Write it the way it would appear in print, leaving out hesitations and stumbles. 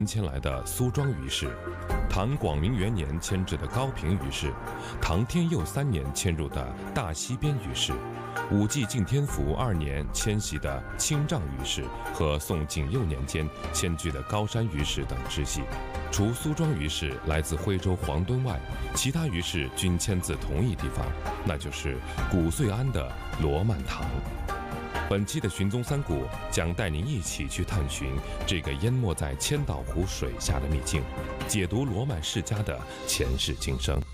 迁来的苏庄于氏，唐广明元年迁至的高平于氏，唐天佑3年迁入的大西边于氏，武纪敬天福2年迁徙的清丈于氏和宋景佑年间迁居的高山于氏等支系。除苏庄于氏来自徽州黄墩外，其他于氏均迁自同一地方，那就是古遂安的罗曼堂。本期的寻踪三谷将带您一起去探寻这个淹没在千岛湖水下的秘境，解读罗曼世家的前世今生。